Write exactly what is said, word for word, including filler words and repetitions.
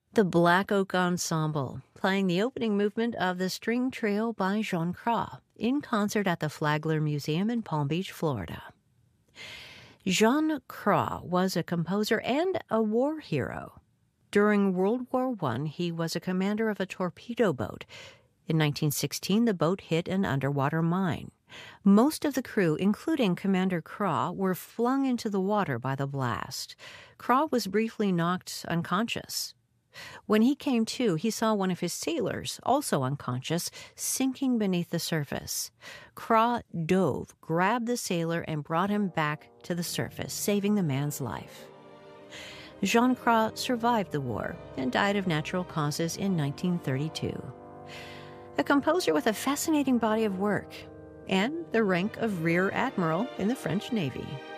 The Black Oak Ensemble, playing the opening movement of the String Trio by Jean Cras, in concert at the Flagler Museum in Palm Beach, Florida. Jean Cras was a composer and a war hero. During World War One, he was a commander of a torpedo boat. In nineteen sixteen, the boat hit an underwater mine. Most of the crew, including Commander Cras, were flung into the water by the blast. Cras was briefly knocked unconscious. When he came to, he saw one of his sailors, also unconscious, sinking beneath the surface. Cras dove, grabbed the sailor, and brought him back to the surface, saving the man's life. Jean Cras survived the war and died of natural causes in nineteen thirty-two. A composer with a fascinating body of work and the rank of Rear Admiral in the French Navy.